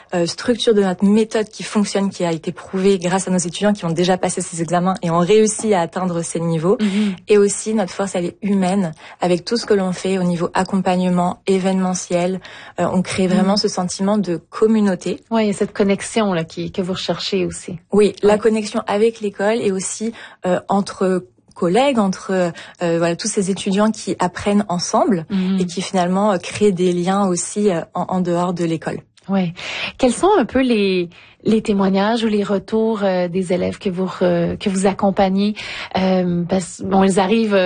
structure de notre méthode qui fonctionne, qui a été prouvée grâce à nos étudiants qui ont déjà passé ces examens et ont réussi à atteindre ces niveaux. Et aussi, notre force, elle est humaine, avec tout ce que l'on fait au niveau accompagnement, événementiel. On crée vraiment ce sentiment de communauté. Oui, il y a cette connexion là que vous recherchez aussi. Oui, la connexion avec l'école et aussi entre collègues, entre voilà tous ces étudiants qui apprennent ensemble et qui finalement créent des liens aussi en dehors de l'école. Oui. Quels sont un peu les témoignages ou les retours des élèves que vous accompagnez, parce bon, ils arrivent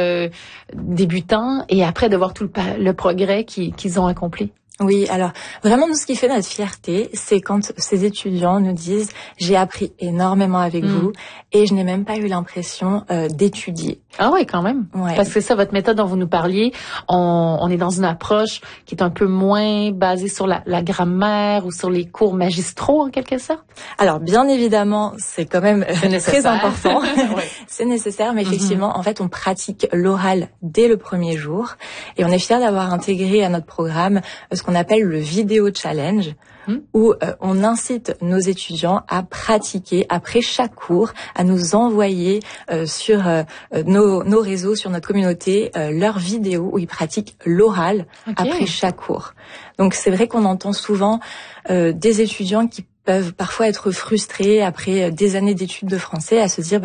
débutants et après de voir tout le progrès qu'ils ont accompli. Oui, alors vraiment nous ce qui fait notre fierté, c'est quand ces étudiants nous disent j'ai appris énormément avec vous et je n'ai même pas eu l'impression d'étudier. Ah oui, quand même. Ouais. Parce que c'est ça, votre méthode dont vous nous parliez, on est dans une approche qui est un peu moins basée sur la grammaire ou sur les cours magistraux en quelque sorte. Alors bien évidemment, c'est quand même très important. Ouais. C'est nécessaire, mais effectivement, en fait, on pratique l'oral dès le premier jour et on est fiers d'avoir intégré à notre programme ce qu'on appelle le vidéo challenge, où on incite nos étudiants à pratiquer après chaque cours, à nous envoyer sur nos réseaux, sur notre communauté, leurs vidéos où ils pratiquent l'oral après chaque cours. Donc c'est vrai qu'on entend souvent des étudiants qui peuvent parfois être frustrés après des années d'études de français à se dire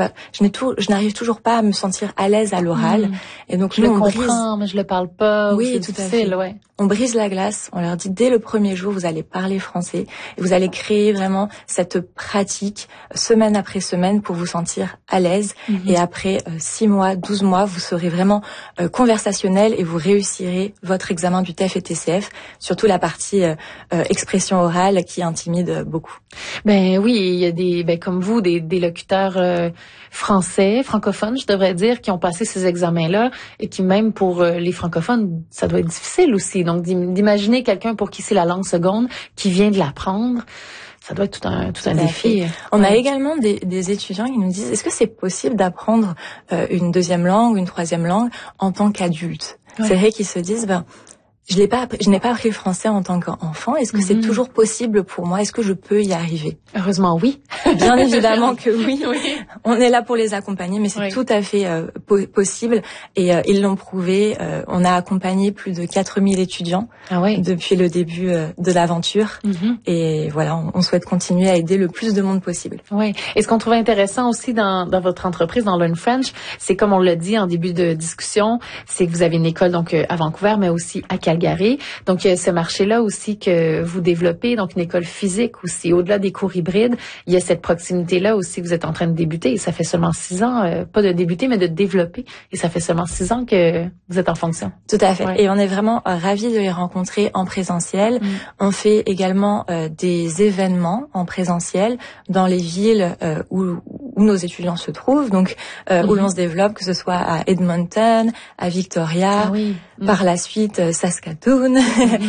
je n'arrive toujours pas à me sentir à l'aise à l'oral et donc je le comprends mais je le parle pas. Oui, tout à fait. Ouais. On brise la glace, on leur dit dès le premier jour vous allez parler français et vous allez créer vraiment cette pratique semaine après semaine pour vous sentir à l'aise et après 6 mois, 12 mois, vous serez vraiment conversationnel et vous réussirez votre examen du TEF et TCF, surtout la partie expression orale qui intimide beaucoup. Ben oui, il y a des comme vous des locuteurs français, francophones, je devrais dire, qui ont passé ces examens-là et qui même pour les francophones, ça doit être difficile aussi. Donc d'imaginer quelqu'un pour qui c'est la langue seconde qui vient de l'apprendre, ça doit être tout un défi. On a également des étudiants qui nous disent est-ce que c'est possible d'apprendre une deuxième langue, une troisième langue en tant qu'adulte. C'est vrai qu'ils se disent je n'ai pas appris le français en tant qu'enfant. Est-ce que c'est toujours possible pour moi? Est-ce que je peux y arriver? Heureusement, oui. Bien évidemment que oui. On est là pour les accompagner, mais c'est tout à fait possible. Et ils l'ont prouvé. On a accompagné plus de 4000 étudiants depuis le début de l'aventure. Et voilà, on souhaite continuer à aider le plus de monde possible. Oui. Et ce qu'on trouve intéressant aussi dans votre entreprise, dans Learn French, c'est comme on l'a dit en début de discussion, c'est que vous avez une école donc à Vancouver, mais aussi à Calgary. Donc, il y a ce marché-là aussi que vous développez, donc une école physique aussi. Au-delà des cours hybrides, il y a cette proximité-là aussi que vous êtes en train de débuter. Et ça fait seulement 6 ans, pas de débuter, mais de développer. Et ça fait seulement 6 ans que vous êtes en fonction. Tout à fait. Ouais. Et on est vraiment ravis de les rencontrer en présentiel. On fait également des événements en présentiel dans les villes où nos étudiants se trouvent, donc où l'on se développe, que ce soit à Edmonton, à Victoria, par la suite Saskatoon,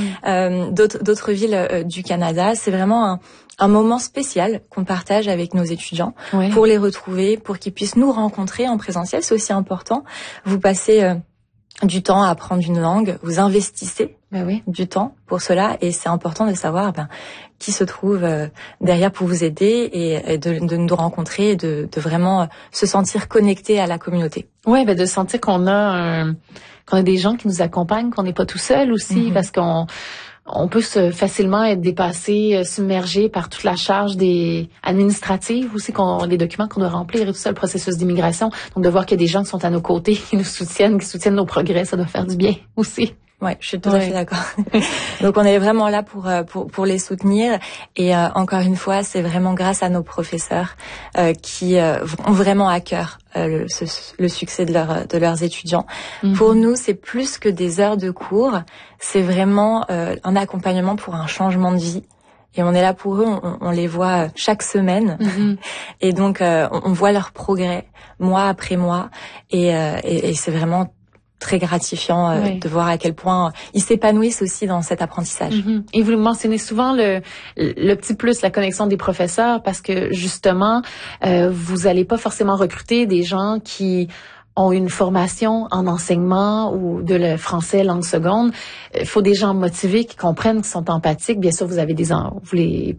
d'autres villes du Canada. C'est vraiment un moment spécial qu'on partage avec nos étudiants pour les retrouver, pour qu'ils puissent nous rencontrer en présentiel. C'est aussi important. Vous passez du temps à apprendre une langue, vous investissez du temps pour cela et c'est important de savoir qui se trouve derrière pour vous aider et de nous rencontrer et de vraiment se sentir connecté à la communauté. Oui, de sentir qu'on a des gens qui nous accompagnent, qu'on n'est pas tout seul aussi, parce qu'on peut facilement être dépassé, submergé par toute la charge des administratives aussi, des documents qu'on doit remplir et tout ça, le processus d'immigration. Donc de voir qu'il y a des gens qui sont à nos côtés, qui nous soutiennent, qui soutiennent nos progrès, ça doit faire du bien aussi. Ouais, je suis tout à fait d'accord. Donc on est vraiment là pour les soutenir et encore une fois, c'est vraiment grâce à nos professeurs qui ont vraiment à cœur le succès de leurs étudiants. Pour nous, c'est plus que des heures de cours, c'est vraiment un accompagnement pour un changement de vie. Et on est là pour eux, on les voit chaque semaine. Et donc on voit leur progrès mois après mois et c'est vraiment très gratifiant de voir à quel point ils s'épanouissent aussi dans cet apprentissage. Et vous mentionnez souvent le petit plus, la connexion des professeurs, parce que justement, vous allez pas forcément recruter des gens qui ont une formation en enseignement ou de le français langue seconde. Il faut des gens motivés qui comprennent, qui sont empathiques. Bien sûr, vous les